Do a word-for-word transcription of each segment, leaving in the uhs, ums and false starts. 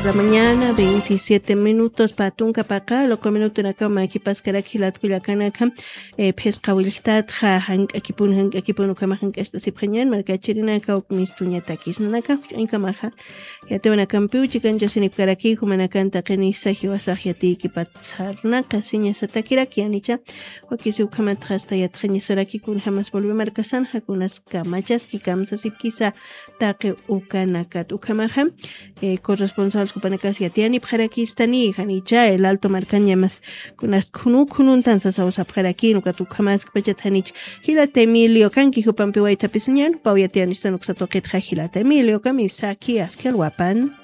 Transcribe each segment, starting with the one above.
la mañana, veintisiete minutos, patunca para acá, lo que minuto en acá, maquipas que aquí la tuya canacam, pesca wiltat, ja, hank, equipun, hank, equipun, camajan, que esta sipreñan, marca chirina, acá, mis tuñatakis, no acá, en camaja, ya te van a campiu, chican, ya sin ipcar aquí, como en acá, tacanisa, jiwasajati, kipatzarna, casiña, satakira, kianicha, o que se ucamat hasta ya trañezaraki, kun jamás volvió marcasan, jacunas camachas, que camsas y quizá, taque, ucanacat, ucamaja, eh, corresponsal Kupanacas Yatiani Pjarakistani, Hanicha, el Alto Marcañamas, con las Kunu Kunun Tanzas a Usapjaraki, Nukatu Kamas Pachatanich, Hilate Emilio, Kanki Hupampiwai Tapiseñan, Pauyatiani Stanuxatoket Hilate Emilio, Kamisaki, Askel Wapan.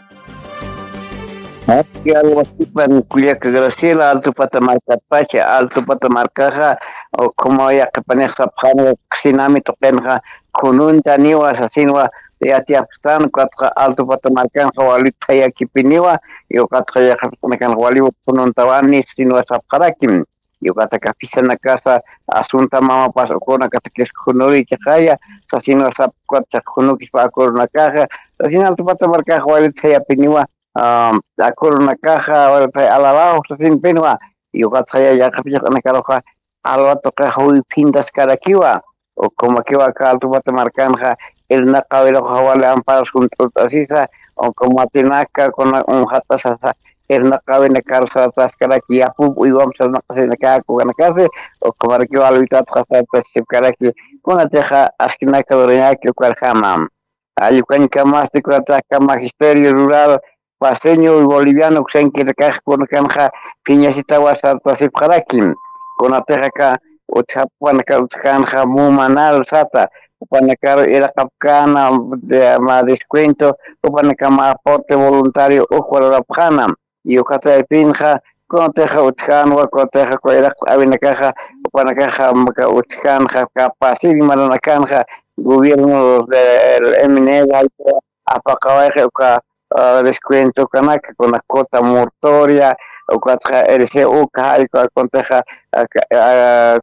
Aquí algo así para cuya que Graciela, Alto Patamarca Pacha, Alto Patamarcaja, o como ya que paneja Pjano, Xinami Topenja, Kunun Taniwa, Asasinwa, ya te apstan cuatro alto patamarcan hawali taya kipiniwa yo katra ya kapanakan hawali punun tawani sinwa saparakim yo kata kapisa na casa asunta mama pas okona kata kes kunuri chakaya sa sinwa sap kwat kunuki pa korna caja sa sin alto patamarcan hawali taya piniwa um akorna caja wala taya alalao sa sin pinwa yo katra ya kapisa na kaloka alwa toka hawi pindas karakiwa o como que va acá alto patamarcan ha el nakawelo hawale amparas juntos así o como atinaca con un jatas asa el nakawene calza atrás cara aquí apu y vamos a una casa en acá con la casa o como que va a luchar tras el cara aquí con la teja asquina que doña que cual jamam hay un más de cuatro magisterio rural paseño y boliviano que se quiere que con canja piñasita va a ser tras el cara aquí con la teja acá o chapan que canja muy manal sata para que era capcana de más descuento o para que más aporte voluntario o cual la pjana y o cata de pinja con teja utkan o con teja con era avena caja o para caja maca utkan capaz y malona canja gobierno del M N E apacaba que descuento canaca con la cota mortoria o cata R C U caja con teja